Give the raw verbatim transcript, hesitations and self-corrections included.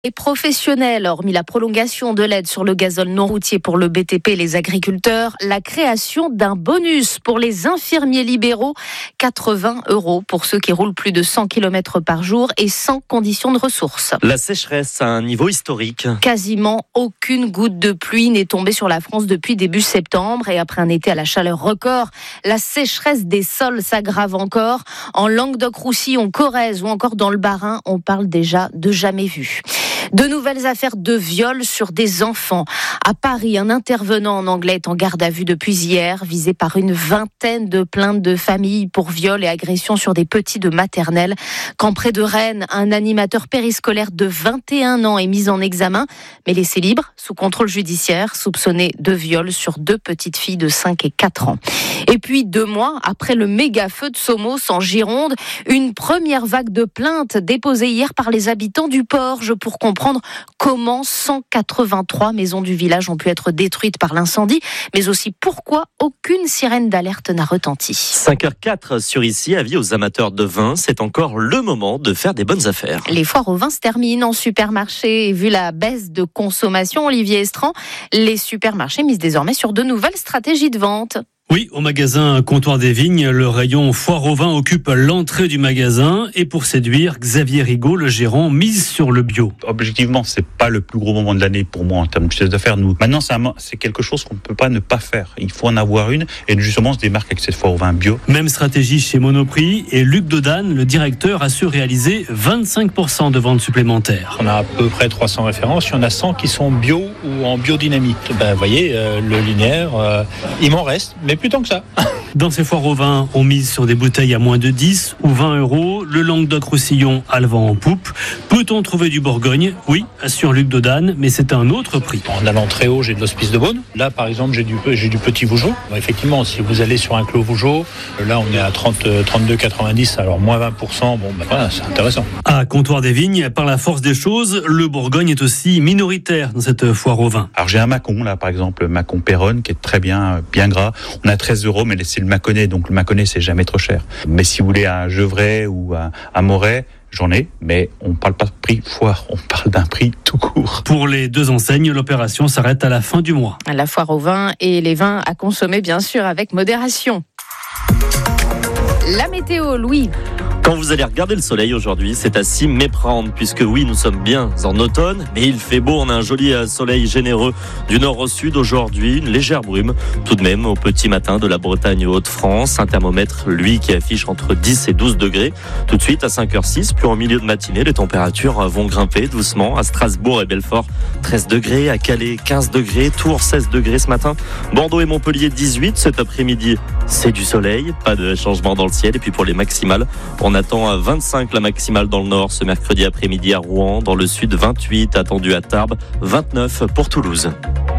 Et professionnels, hormis la prolongation de l'aide sur le gazole non routier pour le B T P et les agriculteurs, la création d'un bonus pour les infirmiers libéraux, quatre-vingts euros pour ceux qui roulent plus de cent kilomètres par jour et sans condition de ressources. La sécheresse à un niveau historique. Quasiment aucune goutte de pluie n'est tombée sur la France depuis début septembre et après un été à la chaleur record, la sécheresse des sols s'aggrave encore. En Languedoc-Roussillon, Corrèze ou encore dans le Bas-Rhin, on parle déjà de jamais vu. De nouvelles affaires de viol sur des enfants. À Paris, un intervenant en anglais est en garde à vue depuis hier, visé par une vingtaine de plaintes de familles pour viol et agression sur des petits de maternelle. Quand près de Rennes, un animateur périscolaire de vingt et un ans est mis en examen, mais laissé libre, sous contrôle judiciaire, soupçonné de viol sur deux petites filles de cinq et quatre ans. Et puis, deux mois après le méga feu de Somos en Gironde, une première vague de plaintes déposée hier par les habitants du Porge pour comprendre comment cent quatre-vingt-trois maisons du village ont pu être détruites par l'incendie, mais aussi pourquoi aucune sirène d'alerte n'a retenti. cinq heures quatre sur ici, avis aux amateurs de vin, c'est encore le moment de faire des bonnes affaires. Les foires au vin se terminent en supermarché et vu la baisse de consommation, Olivier Estran, les supermarchés misent désormais sur de nouvelles stratégies de vente. Oui, au magasin Comptoir des Vignes, le rayon foire au vin occupe l'entrée du magasin et pour séduire, Xavier Rigaud, le gérant, mise sur le bio. Objectivement, c'est pas le plus gros moment de l'année pour moi en termes de chiffre d'affaires. Nous, maintenant, c'est, un, c'est quelque chose qu'on ne peut pas ne pas faire. Il faut en avoir une et justement, on se démarque avec cette foire au vin bio. Même stratégie chez Monoprix et Luc Dodane, le directeur, a su réaliser vingt-cinq pour cent de ventes supplémentaires. On a à peu près trois cents références. Il y en a cent qui sont bio ou en biodynamie. Ben, vous voyez, euh, le linéaire, euh, il m'en reste, mais plus tant que ça. Dans ces foires au vin, on mise sur des bouteilles à moins de dix ou vingt euros. Le Languedoc-Roussillon a le vent en poupe. Peut-on trouver du Bourgogne ? Oui, assure Luc Dodane, mais c'est un autre prix. En allant très haut, j'ai de l'hospice de Beaune. Là, par exemple, j'ai du, j'ai du petit Vougeot. Bon, effectivement, si vous allez sur un clos Vougeot, là, on est à trente, trente-deux quatre-vingt-dix, alors moins vingt pour cent. Bon, ben voilà, c'est intéressant. À Comptoir des Vignes, par la force des choses, le Bourgogne est aussi minoritaire dans cette foire au vin. Alors, j'ai un Mâcon, là, par exemple, Mâcon Péronne, qui est très bien, bien gras. On a treize euros, mais c'est le Mâconnais, donc le Mâconnais, c'est jamais trop cher. Mais si vous voulez un Gevrey ou un, un Moret, j'en ai, mais on ne parle pas de prix foire, on parle d'un prix tout court. Pour les deux enseignes, l'opération s'arrête à la fin du mois. La foire au vin et les vins à consommer, bien sûr, avec modération. La météo, Louis. Quand vous allez regarder le soleil aujourd'hui, c'est à s'y méprendre, puisque oui, nous sommes bien en automne, mais il fait beau, on a un joli soleil généreux du nord au sud aujourd'hui, une légère brume, tout de même au petit matin de la Bretagne aux Hauts-de-France, un thermomètre, lui, qui affiche entre dix et douze degrés. Tout de suite, à cinq heures six, puis en milieu de matinée, les températures vont grimper doucement, à Strasbourg et Belfort, treize degrés, à Calais, quinze degrés, Tours, seize degrés ce matin, Bordeaux et Montpellier, dix-huit, cet après-midi, c'est du soleil, pas de changement dans le ciel, et puis pour les maximales, on attend à vingt-cinq la maximale dans le nord ce mercredi après-midi à Rouen. Dans le sud, vingt-huit attendu à Tarbes, vingt-neuf pour Toulouse.